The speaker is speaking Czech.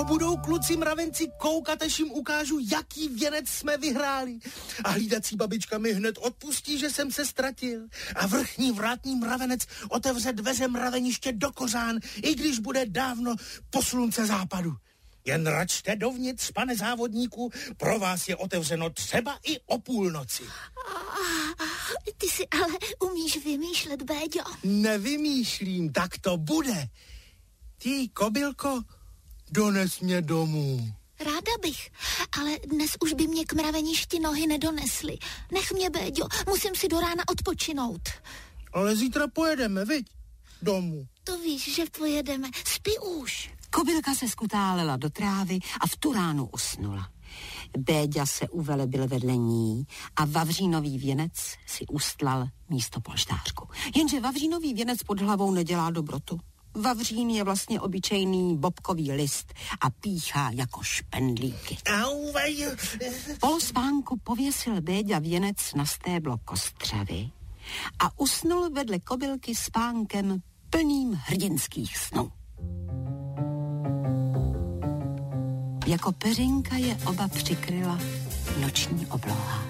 ho budou kluci mravenci koukat, až jim ukážu, jaký věnec jsme vyhráli. A hlídací babička mi hned odpustí, že jsem se ztratil. A vrchní vrátný mravenec otevře dveře mraveniště do kořán, i když bude dávno po slunce západu. Jen račte dovnitř, pane závodníku, pro vás je otevřeno třeba i o půlnoci. Ty si ale umíš vymýšlet, Béďo. Nevymýšlím, tak to bude. Ty, kobylko, dones mě domů. Ráda bych, ale dnes už by mě k mraveništi nohy nedonesly. Nech mě, Béďo, musím si do rána odpočinout. Ale zítra pojedeme, viď? Domů. To víš, že pojedeme. Spí už. Kobylka se skutálela do trávy a v tu ránu usnula. Béďa se uvelebil vedle ní a vavřínový věnec si ustlal místo polštářku. Jenže vavřínový věnec pod hlavou nedělá dobrotu. Vavřín je vlastně obyčejný bobkový list a píchá jako špendlíky. Po spánku pověsil Béďa věnec na stéblo kostřavy a usnul vedle kobylky spánkem plným hrdinských snů. Jako peřinka je oba přikryla noční obloha.